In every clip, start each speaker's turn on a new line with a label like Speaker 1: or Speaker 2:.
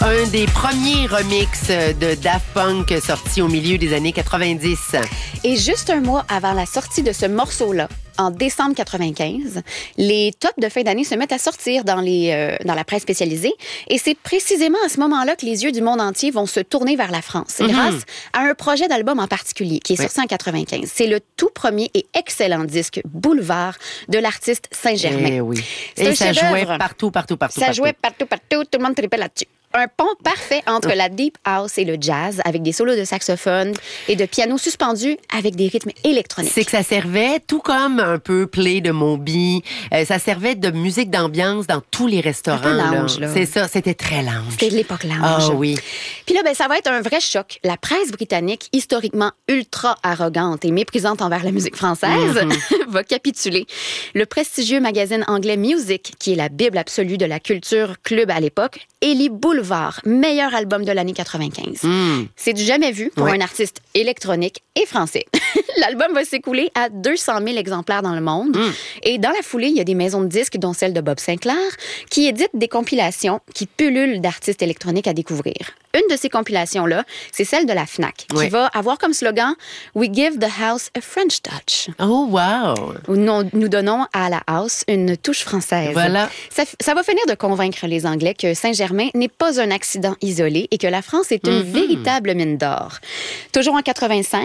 Speaker 1: un des premiers remixes de Daft Punk sortis au milieu des années 90.
Speaker 2: Et juste un mois avant la sortie de ce morceau-là, en décembre 95, les tops de fin d'année se mettent à sortir dans la presse spécialisée. Et c'est précisément à ce moment-là que les yeux du monde entier vont se tourner vers la France, grâce à un projet d'album en particulier qui est sorti en 95. C'est le tout premier et excellent disque Boulevard de l'artiste Saint-Germain.
Speaker 1: Oui.
Speaker 2: C'est un
Speaker 1: ça
Speaker 2: chef-d'œuvre.
Speaker 1: jouait partout.
Speaker 2: Ça jouait partout. Tout le monde tripait là-dessus. Un pont parfait entre la deep house et le jazz, avec des solos de saxophone et de piano suspendus avec des rythmes électroniques.
Speaker 1: C'est que ça servait, tout comme un peu Play de Moby, ça servait de musique d'ambiance dans tous les restaurants.
Speaker 2: Un peu lounge, là.
Speaker 1: C'est ça, c'était très lounge.
Speaker 2: C'était de l'époque lounge.
Speaker 1: Ah oui.
Speaker 2: Puis là, ça va être un vrai choc. La presse britannique, historiquement ultra arrogante et méprisante envers la musique française, va capituler. Le prestigieux magazine anglais Music, qui est la bible absolue de la culture club à l'époque, élit Boulevard, meilleur album de l'année 95. C'est du jamais vu pour un artiste électronique et français. L'album va s'écouler à 200 000 exemplaires dans le monde. Et dans la foulée, il y a des maisons de disques, dont celle de Bob Sinclair, qui éditent des compilations qui pullulent d'artistes électroniques à découvrir. Une de ces compilations-là, c'est celle de la FNAC, qui va avoir comme slogan « We give the house a French touch ».
Speaker 1: Oh, wow!
Speaker 2: Nous donnons à la house une touche française.
Speaker 1: Voilà.
Speaker 2: Ça va finir de convaincre les Anglais que Saint-Germain n'est pas un accident isolé et que la France est une véritable mine d'or. Toujours en 96,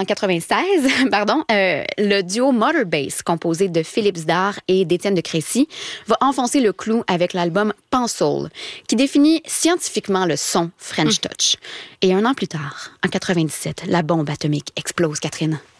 Speaker 2: le duo Motorbass, composé de Philippe Zdar et d'Étienne de Crécy, va enfoncer le clou avec l'album Pansoul, qui définit scientifiquement le son French Touch. Et un an plus tard, en 97, la bombe atomique explose, Catherine.